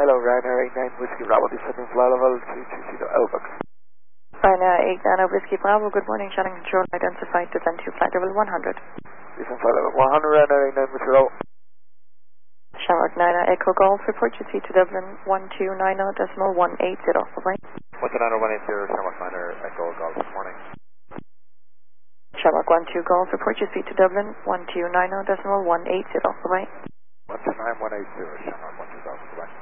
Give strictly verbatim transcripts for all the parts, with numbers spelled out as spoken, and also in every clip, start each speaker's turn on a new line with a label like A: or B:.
A: hello, Ryanair eight nine Whiskey Bravo, descending fly level two two zero Alpha.
B: Ryanair eight nine Whiskey Bravo, good morning, channel control identified, descend to flight level one hundred.
A: Descend flight level one hundred, Ryanair eight nine Whiskey Bravo.
B: Shamrock nine Echo Golf, report your seat to Dublin one two nine zero decimal one eight zero, bye-bye.
C: one two nine zero one eight zero, Shamrock nine Echo Golf, good morning.
B: Shamrock one two Golf, report your seat to Dublin one two nine zero decimal one eight zero, bye-bye.
C: one two nine one eight zero, Shamrock one two Golf, bye-bye.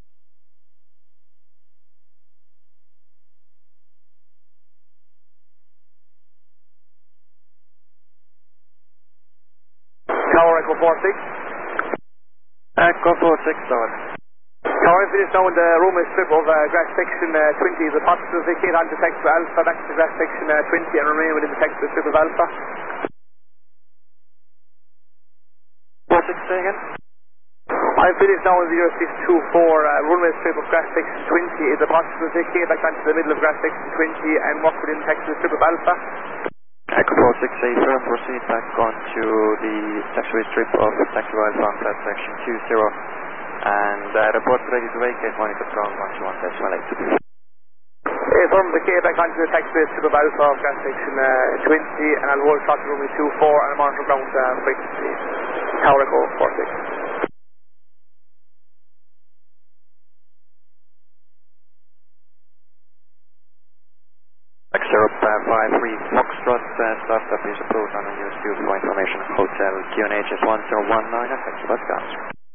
A: Tower Echo four six.
C: Echo four six, Tower.
A: Tower, finish now in the room is strip of uh, grass section uh, twenty. Is it possible to vacate onto taxi Alpha back to grass section uh, twenty and remain within the taxi strip of Alpha?
C: four six, say again?
A: I'm finished now in zero six two four, uh, runway strip of grass section twenty. Is it possible to vacate back onto the middle of grass section twenty and walk within the taxi strip of Alpha?
C: Echo four six, say firm, proceed back onto the taxiway strip of taxiway Alpha on flat section two zero. And uh, report ready to vacate, monitor from one two one decimal eight.
A: Yes, firm vacate back onto the taxiway strip of Alpha of gas section uh, twenty, and I'll hold short to runway two four and I'll monitor ground uh, frequency. Tower Echo four six.
C: Xero five three Foxtrot, uh, startup is approved on a news due for information. Hotel Q N H S one zero one nine, effective at gas.